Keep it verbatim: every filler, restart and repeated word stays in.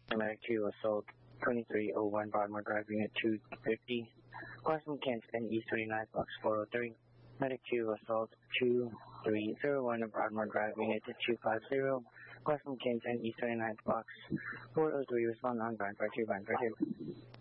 Medic two, assault twenty-three oh one Broadmoor Drive, unit two fifty. Question Kensington, East twenty-ninth, box four oh three. Medic two, assault two three oh one Broadmoor Drive, unit two fifty. Question Kensington, East twenty-ninth, box four oh three. Respond on ground for two, ground for two.